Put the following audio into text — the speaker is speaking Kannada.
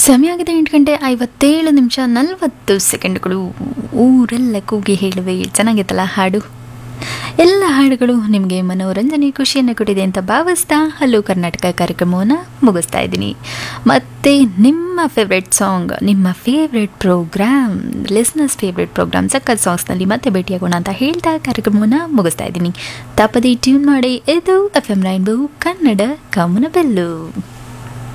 ಸಮಯ ಆಗಿದೆ 8 ಗಂಟೆ 57 ನಿಮಿಷ 40 ಸೆಕೆಂಡ್ಗಳು. ಊರೆಲ್ಲ ಕೂಗಿ ಹೇಳುವೆ ಚೆನ್ನಾಗಿತ್ತಲ್ಲ ಹಾಡು. ಎಲ್ಲ ಹಾಡುಗಳು ನಿಮಗೆ ಮನೋರಂಜನೆ ಖುಷಿಯನ್ನು ಕೊಟ್ಟಿದೆ ಅಂತ ಭಾವಿಸ್ತಾ ಹಲೋ ಕರ್ನಾಟಕ ಕಾರ್ಯಕ್ರಮವನ್ನು ಮುಗಿಸ್ತಾ ಇದ್ದೀನಿ. ಮತ್ತು ನಿಮ್ಮ ಫೇವ್ರೆಟ್ ಸಾಂಗ್, ನಿಮ್ಮ favourite program, listeners favourite program ಸಕ್ಕತ್ ಸಾಂಗ್ಸ್ನಲ್ಲಿ ಮತ್ತೆ ಭೇಟಿಯಾಗೋಣ ಅಂತ ಹೇಳ್ತಾ ಕಾರ್ಯಕ್ರಮವನ್ನು ಮುಗಿಸ್ತಾ ಇದ್ದೀನಿ. ತಪ್ಪದೇ ಟ್ಯೂನ್ ಮಾಡಿ. ಇದು FM ರೈನ್ಬೋ ಕನ್ನಡ ಕಾಮನಬೆಲ್ಲು.